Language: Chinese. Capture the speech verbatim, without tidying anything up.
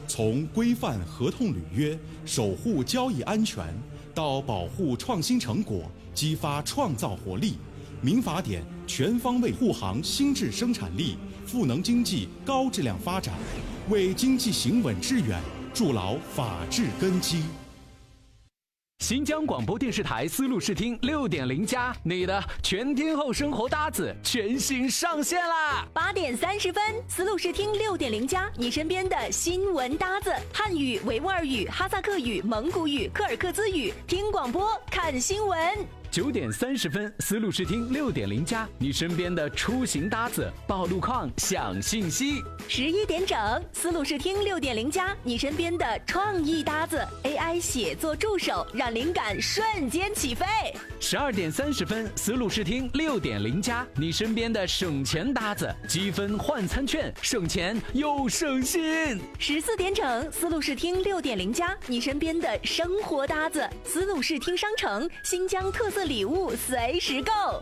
从规范合同履约、守护交易安全，到保护创新成果、激发创造活力，民法典全方位护航新质生产力，赋能经济高质量发展，为经济行稳致远筑牢法治根基。 新疆广播电视台丝路视听六点零加，你的全天候生活搭子全新上线啦！ 八点三十分，丝路视听六点零加，你身边的新闻搭子，汉语、维吾尔语、哈萨克语、蒙古语、柯尔克孜语，听广播看新闻。 九点三十分，丝路视听六点零加，你身边的出行搭子，报路况、享信息。 十一点整，丝路视听六点零加，你身边的创意搭子 ，A I 写作助手，让灵感瞬间起飞。 十二点三十分，丝路视听六点零加，你身边的省钱搭子，积分换餐券，省钱又省心。 十四点整，丝路视听六点零加，你身边的生活搭子，丝路视听商城，新疆特色礼物随时购。